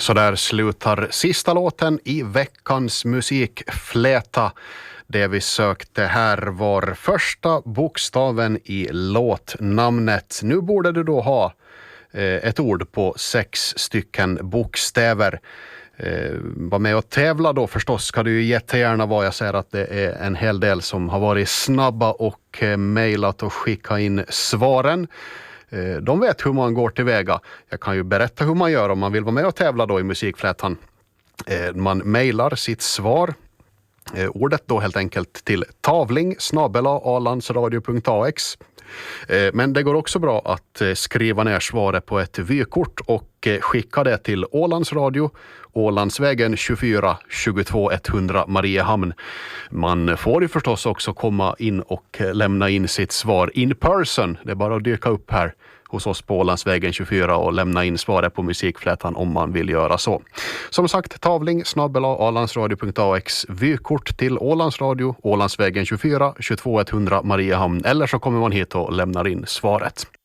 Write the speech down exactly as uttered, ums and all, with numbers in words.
Så där slutar sista låten i veckans musikfläta. Det vi sökte här var första bokstaven i låtnamnet. Nu borde du då ha eh, ett ord på sex stycken bokstäver. Eh, var med och tävla då förstås ska du ju jättegärna vara. Jag säger att det är en hel del som har varit snabba och eh, mejlat och skickat in svaren. Eh, de vet hur man går tillväga. Jag kan ju berätta hur man gör om man vill vara med och tävla då i musikflätan. Eh, man mejlar sitt svar. Eh, ordet då helt enkelt till tavling snabel-a alandsradio punkt a x. Eh, men det går också bra att eh, skriva ner svaret på ett vykort och eh, skicka det till Ålandsradio, Ålandsvägen tjugofyra tjugotvå etthundra Mariehamn. Man får ju förstås också komma in och eh, lämna in sitt svar in person. Det är bara att dyka upp här hos oss på Ålandsvägen tjugofyra och lämna in svaret på musikflätan om man vill göra så. Som sagt, tavling snabel-a alandsradio punkt a x, vykort till Ålandsradio, Ålandsvägen tjugofyra tjugotvå etthundra Mariehamn, eller så kommer man hit och lämnar in svaret.